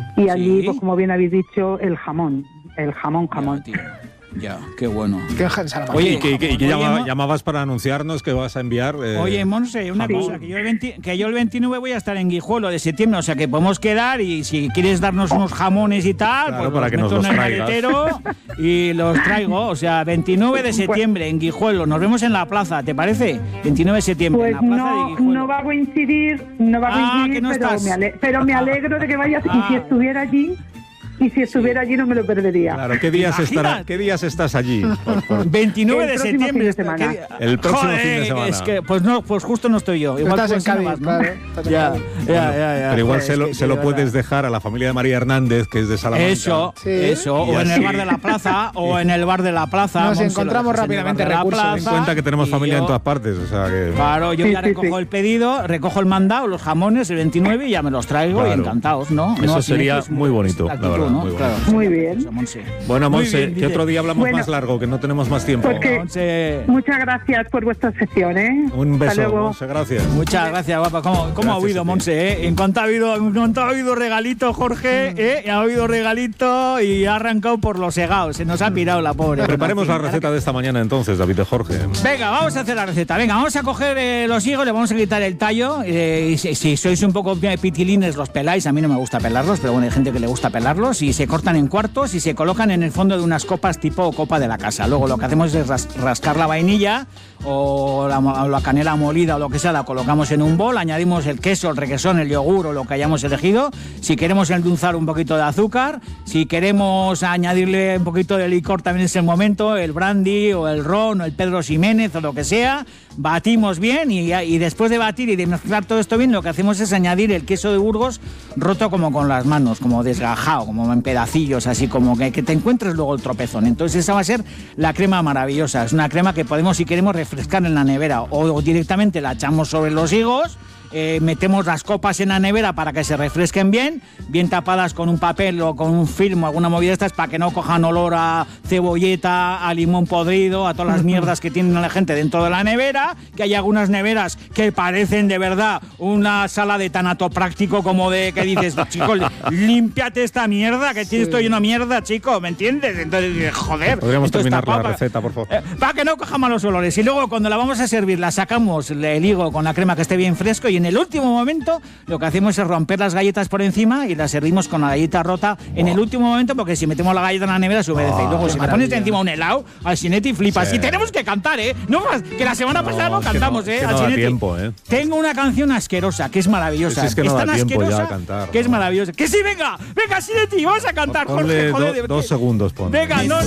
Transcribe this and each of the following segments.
Y allí, pues como bien habéis dicho, el jamón. Ya, qué bueno. Oye, ¿y qué llamabas para anunciarnos que vas a enviar? Oye, Monse, una cosa, que yo el 29 voy a estar en Guijuelo de septiembre, o sea que podemos quedar y si quieres darnos unos jamones y tal, claro, pues para los que nos meto los en el traigas. maletero y los traigo. O sea, 29 de septiembre en Guijuelo. Nos vemos en la plaza, ¿te parece? 29 de septiembre Pues en la plaza de Guijuelo. no va a coincidir, que no estás. pero me alegro de que vayas y si estuviera allí no me lo perdería. Claro, ¿qué días estás allí? 29 de septiembre. El próximo fin de semana. Es que, pues justo no estoy yo. Igual estás en Cádiz, claro. Ya. Pero igual se lo puedes dejar a la familia de María Hernández, que es de Salamanca. Eso. O en el bar de la plaza, Nos encontramos rápidamente recursos. Ten en cuenta que tenemos familia en todas partes, o sea que... Claro, yo ya recojo el pedido, recojo el mandado, los jamones el 29 y ya me los traigo y encantados, ¿no? Eso sería muy bonito, la verdad. ¿no? Claro. Muy bien. Bueno, Monse, que otro día hablamos más largo, que no tenemos más tiempo. Muchas gracias por vuestra sesión, ¿eh? Un beso, Monse, gracias. Muchas gracias, guapa. ¿Cómo ha habido, Monse? En cuanto ha habido regalito, Jorge, ha habido regalito y ha arrancado por los segados. Se nos ha pirado la pobre. Preparemos la receta de esta mañana entonces, David de Jorge. Venga, vamos a hacer la receta. Venga, vamos a coger los higos, le vamos a quitar el tallo. Y si sois un poco pitilines, los peláis. A mí no me gusta pelarlos, pero bueno, hay gente que le gusta pelarlos. Y se cortan en cuartos y se colocan en el fondo de unas copas tipo copa de la casa. Luego lo que hacemos es rascar la vainilla o la canela molida o lo que sea, la colocamos en un bol, añadimos el queso, el requesón, el yogur o lo que hayamos elegido. Si queremos endulzar, un poquito de azúcar. Si queremos añadirle un poquito de licor, también es el momento, el brandy o el ron o el Pedro Ximénez o lo que sea. Batimos bien y después de batir y de mezclar todo esto bien, lo que hacemos es añadir el queso de Burgos roto como con las manos, como desgajado, como en pedacillos, así como que te encuentres luego el tropezón. Entonces esa va a ser la crema maravillosa. Es una crema que podemos, si queremos, refrescar en la nevera o directamente la echamos sobre los higos. Metemos las copas en la nevera para que se refresquen bien tapadas con un papel o con un film o alguna movida de estas para que no cojan olor a cebolleta, a limón podrido, a todas las mierdas que tiene la gente dentro de la nevera, que hay algunas neveras que parecen de verdad una sala de tanatopráctico, como de que dices, chico, límpiate esta mierda, que tienes estoy una mierda, chico, ¿me entiendes? Entonces, joder. Podríamos terminar la receta, por favor. Para que no coja malos olores. Y luego cuando la vamos a servir, la sacamos el higo con la crema que esté bien fresco y en el último momento lo que hacemos es romper las galletas por encima y las servimos con la galleta rota en el último momento, porque si metemos la galleta en la nevera se humedece. Y luego si le pones encima un helado, al Sineti flipas. Sí. Y tenemos que cantar, No, que la semana pasada no cantamos, que no da tiempo, Tengo una canción asquerosa, que es maravillosa. Es que no es tan da tiempo asquerosa ya a cantar, que es maravillosa. Que sí, venga, Sineti, vamos a cantar, Jorge, joder. 2 segundos, pon. Venga, no.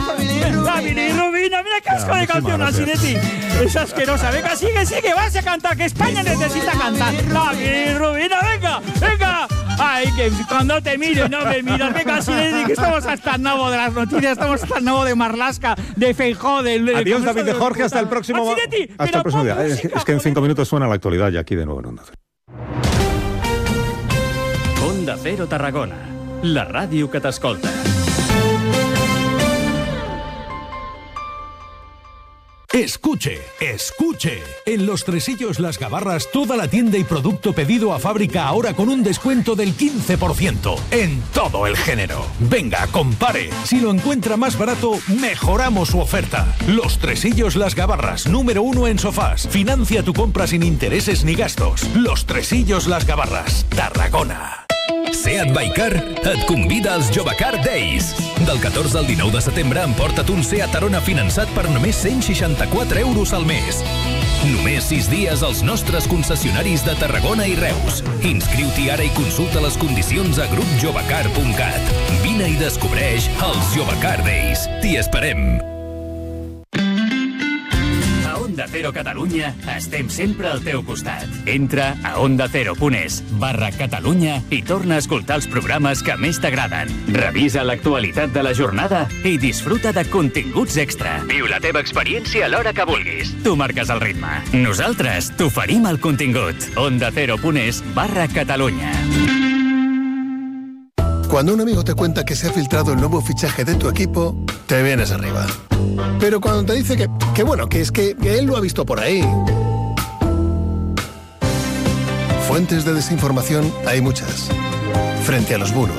La bilirrubina, mira qué asco de canción, Asinetti. Es asquerosa. Venga, sigue, vas a cantar, que España necesita cantar. La bilirrubina, venga. Ay, que cuando te miro y no me miras, venga, Asinetti, que estamos hasta el nabo de las noticias, estamos hasta el nabo de Marlaska, de Feijóo, Adiós, David de Jorge, hasta el próximo día. Es que en 5 minutos suena la actualidad y aquí de nuevo en Onda Cero. Onda Cero Tarragona, la ràdio que t'escolta. Escuche. En Los Tresillos Las Gabarras, toda la tienda y producto pedido a fábrica ahora con un descuento del 15% en todo el género. Venga, compare. Si lo encuentra más barato, mejoramos su oferta. Los Tresillos Las Gabarras, número 1 en sofás. Financia tu compra sin intereses ni gastos. Los Tresillos Las Gabarras, Tarragona. Seat by Car et convida als Jovacar Days. Del 14 al 19 de setembre emporta't un Seat Arona finançat per només 164 euros al mes. Només 6 dies als nostres concessionaris de Tarragona i Reus. Inscriu-t'hi ara i consulta les condicions a grupjovacar.cat. Vine i descobreix els Jovacar Days. T'hi esperem. Onda Cero Catalunya, estem sempre al teu costat. Entra a ondacero.es/Catalunya i torna a escoltar els programes que més t'agraden. Revisa l'actualitat de la jornada i disfruta de continguts extra. Viu la teva experiència a l'hora que vulguis. Tu marques el ritme. Nosaltres t'oferim el contingut. ondacero.es/Catalunya. Cuando un amigo te cuenta que se ha filtrado el nuevo fichaje de tu equipo, te vienes arriba. Pero cuando te dice que es que él lo ha visto por ahí. Fuentes de desinformación hay muchas. Frente a los bulos,